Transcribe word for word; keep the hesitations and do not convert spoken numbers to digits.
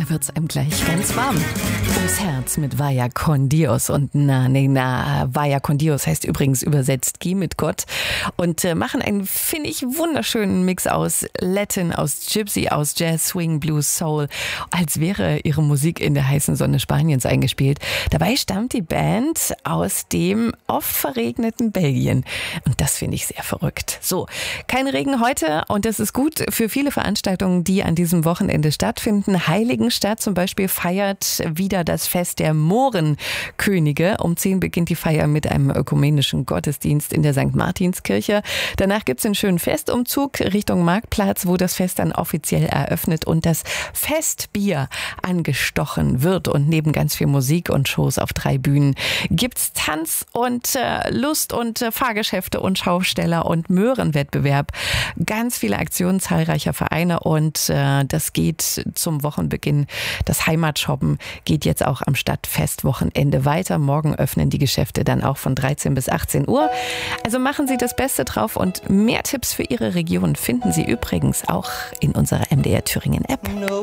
Da wird's einem gleich ganz warm ums Herz mit Vaya con Dios. Und na, nee, na, Vaya con Dios heißt übrigens übersetzt Geh mit Gott. Und äh, machen einen, finde ich, wunderschönen Mix aus Latin, aus Gypsy, aus Jazz, Swing, Blues, Soul. Als wäre ihre Musik in der heißen Sonne Spaniens eingespielt. Dabei stammt die Band aus dem oft verregneten Belgien. Und das finde ich sehr verrückt. So, kein Regen heute und das ist gut für viele Veranstaltungen, die an diesem Wochenende stattfinden. Heiligenstadt zum Beispiel feiert wieder das Fest der Mohrenkönige. Um zehn beginnt die Feier mit einem ökumenischen Gottesdienst in der Sankt Martinskirche. Danach gibt es einen schönen Festumzug Richtung Marktplatz, wo das Fest dann offiziell eröffnet und das Festbier angestochen wird. Und neben ganz viel Musik und Shows auf drei Bühnen gibt's Tanz und äh, Lust und äh, Fahrgeschäfte und Schausteller und Möhrenwettbewerb. Ganz viele Aktionen zahlreicher Vereine und äh, das geht zum Wochenbeginn. Das Heimatshoppen geht jetzt auch am Stadtfestwochenende weiter. Morgen öffnen die Geschäfte dann auch von dreizehn bis achtzehn Uhr. Also machen Sie das Beste drauf und mehr Tipps für Ihre Region finden Sie übrigens auch in unserer M D R Thüringen App.